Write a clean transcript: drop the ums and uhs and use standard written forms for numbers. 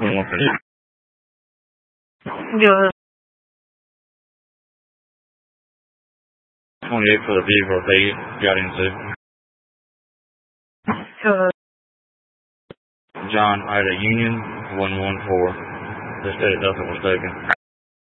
21 for you. Good. 28 for the vehicle they got into. Good. John Ida Union, 114. They said nothing was taken.